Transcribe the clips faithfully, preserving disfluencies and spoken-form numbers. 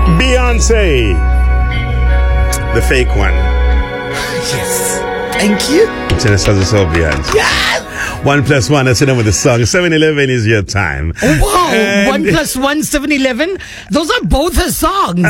Beyonce. The fake one. Yes. Thank you. Genesis is so Beyonce. Yes. One plus one, that's the name of the song. seven eleven is your time. Wow. And One plus one, seven eleven. Those are both her songs.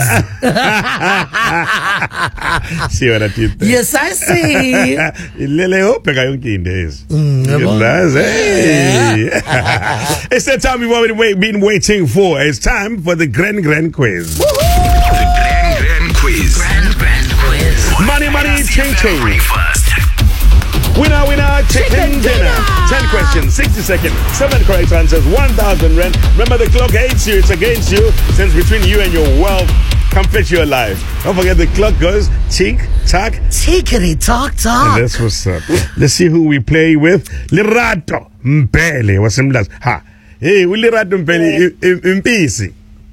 See what I did there? Yes, I see. Lele hope yonke into ezi. yabo. Hey. It's that time we've already wait, been waiting for. It's time for the Grand Grand Quiz. The Grand Grand Quiz. Grand Grand Quiz. Money, money, ching ching. twenty-first. Winner, winner, chicken dinner. Ten questions, sixty seconds, seven correct answers, one thousand rand. Remember, the clock hates you, it's against you. Since between you and your wealth, come fetch your life. Don't forget the clock goes tick, tack. Tickety talk And talk. that's what's up. Let's see who we play with. Lerato Mpele. What's him last? Ha. Hey, we Lerato Mpele Mpisi.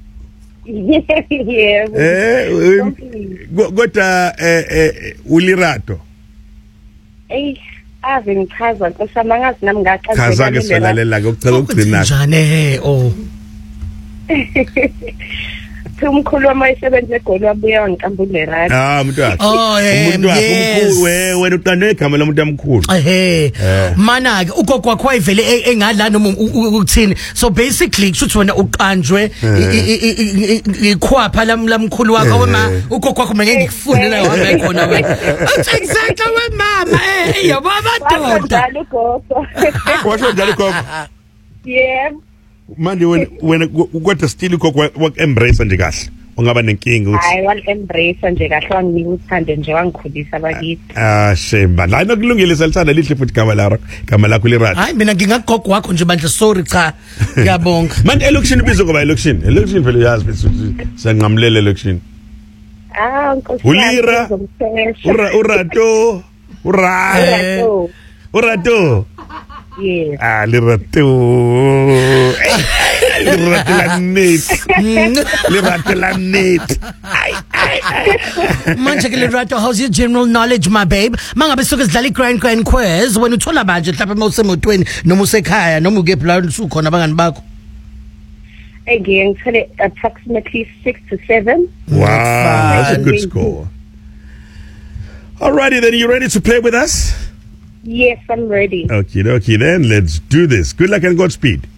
Yeah. Eh, got uh, eh, Ulirato. Hey, ave ngichaza Nkosi yami angazi nami ngachaza. Chaza ke selalela ke ucela ukugcina. Njani oh. Umkhulu wami wayesebenza eGoli wabuya wangiqambulera. Ah, mntwana. Oh, eh, Umuntu wakho yes. umkhulu we wena uqande igama lomuntu amkhulu. Ehe. Mana ke ugogo wakho wayevele engadla noma ukuthini. So basically kushuthi wena uqanjwe ikhwapha lamkhulu wakho wema ugogo wakho manje ngikufune la hamba khona wena. That's exactly what mama eh yabo abadoda. Njalo gogo. Washo njalo gogo. Yeah. Manje wena wena kodwa still gogo wak embrace nje kahle. Ungaba nenkinga uthi. Hayi wal embrace nje kahle wanginika uthando nje wangikhulisa bakithi. Ah shemba. La inokulungile selithanda lihle futhi igama lakho. Igama lakho lirato. Hayi mina ngingagogo wakho nje bandle sorry cha. Ngiyabonga. Manje election ibizo ngoba election. Election phela uyazi bese siyanqamlela election. Ah Nkosi. Ulira. Ura urato. Ura. Urato. Urato. Yes. Ah, lirato. Lirato la net. Lirato la net. Manje ke Lerato, how's your general knowledge my babe? Mangabe suke sidlala iGrand Grand Quiz wena uthola manje mhlawumbe mawusemotweni noma usekhaya noma uke phela usukhona abangani bakho. Again, ngithole approximately six to seven. Wow, that's a good score. Alrighty then, you ready to play with us? Yes, I'm ready. Okay, okay then, let's do this. Good luck and Godspeed.